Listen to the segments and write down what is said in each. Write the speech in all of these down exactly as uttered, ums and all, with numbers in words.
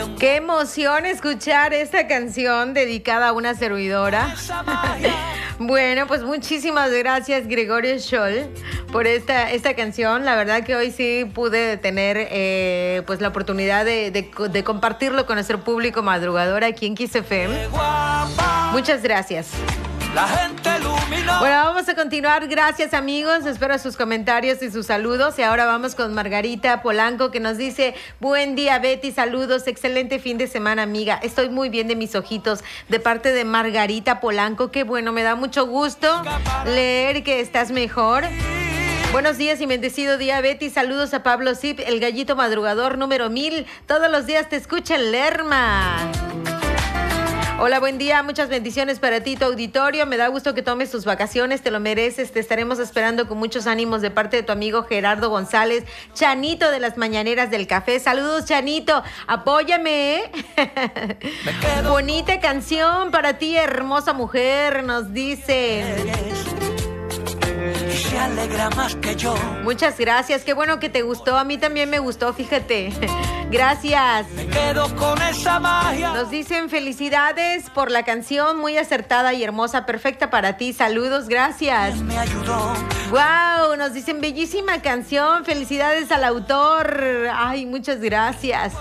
Qué emoción escuchar esta canción dedicada a una servidora. Bueno, pues muchísimas gracias, Gregorio Scholl, por esta, esta canción. La verdad que hoy sí pude tener eh, pues la oportunidad de, de, de compartirlo con nuestro público madrugador aquí en Kiss F M. Muchas gracias. La gente luminó. Bueno, vamos a continuar. Gracias, amigos. Espero sus comentarios y sus saludos. Y ahora vamos con Margarita Polanco, que nos dice: buen día, Betty, saludos, excelente fin de semana, amiga. Estoy muy bien de mis ojitos, de parte de Margarita Polanco. Qué bueno, me da mucho gusto leer que estás mejor. Buenos días y bendecido día, Betty. Saludos a Pablo Zip, el gallito madrugador número mil. Todos los días te escucha en Lerma. Hola, buen día, muchas bendiciones para ti, tu auditorio. Me da gusto que tomes tus vacaciones, te lo mereces. Te estaremos esperando con muchos ánimos de parte de tu amigo Gerardo González, Chanito de las Mañaneras del Café. Saludos, Chanito, apóyame, ¿eh? Bonita canción para ti, hermosa mujer, nos dicen. Y se alegra más que yo. Muchas gracias, qué bueno que te gustó. A mí también me gustó, fíjate. Gracias. Me quedo con esa magia. Nos dicen felicidades por la canción, muy acertada y hermosa, perfecta para ti. Saludos, gracias. Me ayudó. Wow, nos dicen bellísima canción, felicidades al autor. Ay, muchas gracias.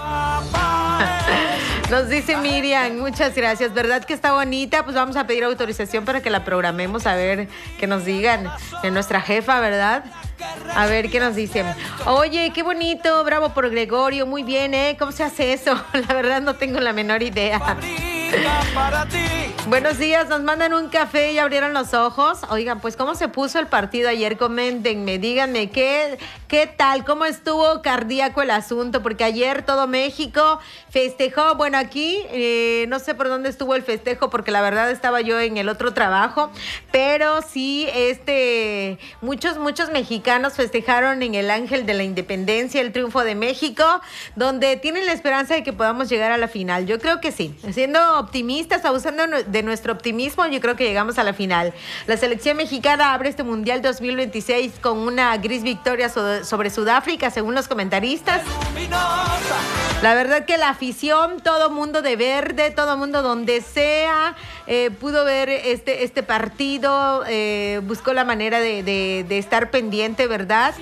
Nos dice Miriam, muchas gracias. ¿Verdad que está bonita? Pues vamos a pedir autorización para que la programemos, a ver que nos digan. De nuestra jefa, ¿verdad? A ver qué nos dicen. Oye, qué bonito, bravo por Gregorio, muy bien, ¿eh? ¿Cómo se hace eso? La verdad no tengo la menor idea. Para ti. Buenos días, nos mandan un café y abrieron los ojos. Oigan, pues ¿cómo se puso el partido ayer? Coméntenme, díganme qué, qué tal, cómo estuvo cardíaco el asunto, porque ayer todo México festejó. Bueno, aquí eh, no sé por dónde estuvo el festejo, porque la verdad estaba yo en el otro trabajo, pero sí, este, muchos, muchos mexicanos festejaron en el Ángel de la Independencia el triunfo de México, donde tienen la esperanza de que podamos llegar a la final. Yo creo que sí, siendo optimistas, abusando de nuestro optimismo, yo creo que llegamos a la final. La selección mexicana abre este Mundial dos mil veintiséis con una gris victoria so- sobre Sudáfrica, según los comentaristas. La verdad que la afición, todo mundo de verde, todo mundo donde sea, eh, pudo ver este, este partido, eh, buscó la manera de, de, de estar pendiente, ¿verdad?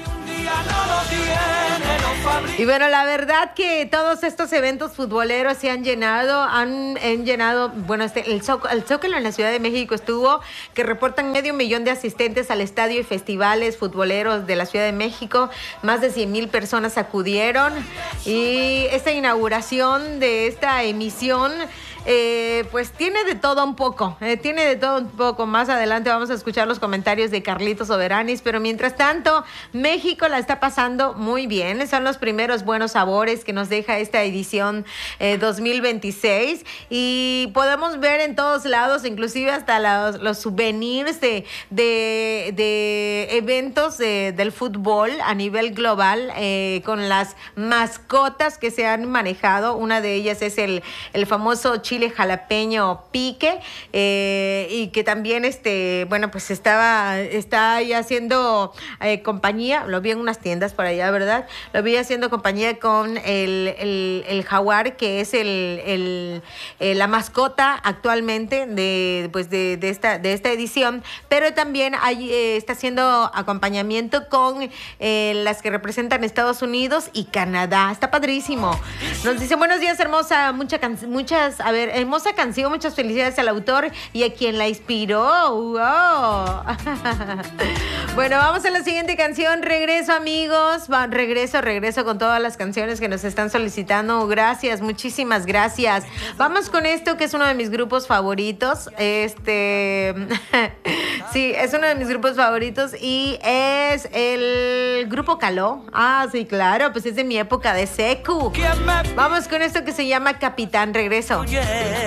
Y bueno, la verdad que todos estos eventos futboleros se han llenado, han, han llenado, bueno, este, el, Zócalo, el Zócalo en la Ciudad de México estuvo, que reportan medio millón de asistentes al estadio y festivales futboleros de la Ciudad de México, más de cien mil personas acudieron, y esta inauguración de esta emisión, Eh, pues tiene de todo un poco, eh, tiene de todo un poco. Más adelante vamos a escuchar los comentarios de Carlitos Soberanis, pero mientras tanto, México la está pasando muy bien. Son los primeros buenos sabores que nos deja esta edición eh, dos mil veintiséis, y podemos ver en todos lados, inclusive hasta los, los souvenirs de, de, de eventos de, del fútbol a nivel global, eh, con las mascotas que se han manejado. Una de ellas es el, el famoso chile jalapeño pique, eh, y que también este bueno pues estaba está ahí haciendo eh, compañía, lo vi en unas tiendas por allá, ¿verdad? Lo vi haciendo compañía con el, el, el jaguar, que es el, el, el la mascota actualmente de pues de, de esta de esta edición, pero también hay, eh, está haciendo acompañamiento con eh, las que representan Estados Unidos y Canadá. Está padrísimo. Nos dice: buenos días, hermosa, mucha can- muchas a ver hermosa canción, muchas felicidades al autor y a quien la inspiró. Wow. Bueno, vamos a la siguiente canción. Regreso, amigos. Va, regreso, regreso con todas las canciones que nos están solicitando. Gracias, muchísimas gracias. Vamos con esto, que es uno de mis grupos favoritos. Este, sí, es uno de mis grupos favoritos y es el grupo Caló. Ah, sí, claro, pues es de mi época de secu. Vamos con esto que se llama Capitán. Regreso. Yeah.